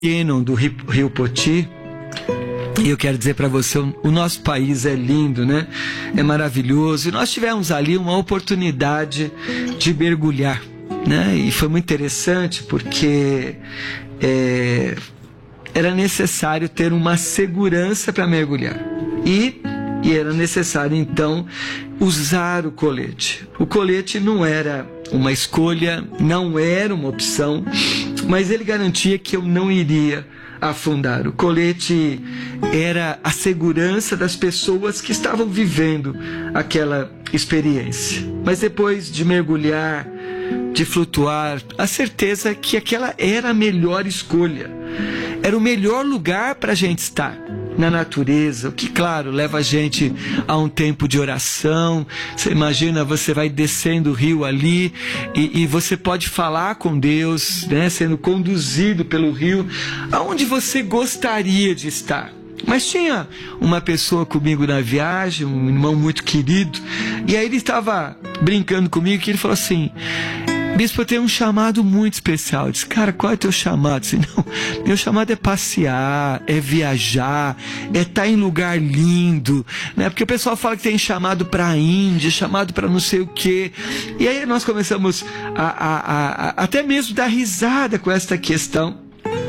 Canyon do Rio Poti. E eu quero dizer para você, o nosso país é lindo, né? É maravilhoso. E nós tivemos ali uma oportunidade de mergulhar, né? E foi muito interessante porque era necessário ter uma segurança para mergulhar. E era necessário, então, usar o colete. O colete não era uma escolha, não era uma opção, mas ele garantia que eu não iria afundar. O colete era a segurança das pessoas que estavam vivendo aquela experiência. Mas depois de mergulhar, de flutuar, a certeza que aquela era a melhor escolha. Era o melhor lugar para a gente estar, na natureza, o que, claro, leva a gente a um tempo de oração. Você imagina, você vai descendo o rio ali e você pode falar com Deus, né, sendo conduzido pelo rio, aonde você gostaria de estar. Mas tinha uma pessoa comigo na viagem, um irmão muito querido, e aí ele estava brincando comigo, que ele falou assim: bispo, eu tenho um chamado muito especial. Eu disse: cara, qual é o teu chamado? Eu disse: não, meu chamado é passear, é viajar, é estar em lugar lindo, né? Porque o pessoal fala que tem chamado para a Índia, chamado para não sei o quê. E aí nós começamos a até mesmo dar risada com esta questão.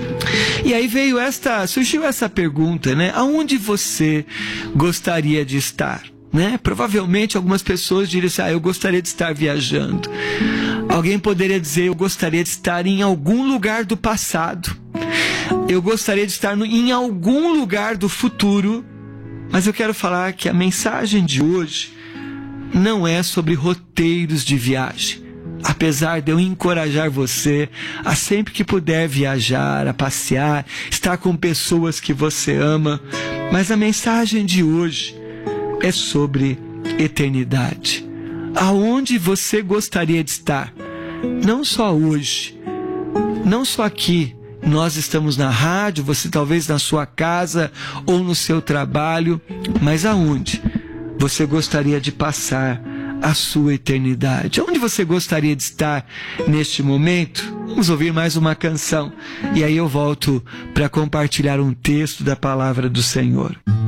E aí surgiu essa pergunta, né? Aonde você gostaria de estar? Né? Provavelmente algumas pessoas diriam assim: eu gostaria de estar viajando. Alguém poderia dizer: eu gostaria de estar em algum lugar do passado. Eu gostaria de estar em algum lugar do futuro. Mas eu quero falar que a mensagem de hoje não é sobre roteiros de viagem. Apesar de eu encorajar você a sempre que puder viajar, a passear, estar com pessoas que você ama. Mas a mensagem de hoje é sobre eternidade. Aonde você gostaria de estar? Não só hoje, não só aqui. Nós estamos na rádio, você talvez na sua casa ou no seu trabalho, mas aonde você gostaria de passar a sua eternidade? Onde você gostaria de estar neste momento? Vamos ouvir mais uma canção e aí eu volto para compartilhar um texto da palavra do Senhor.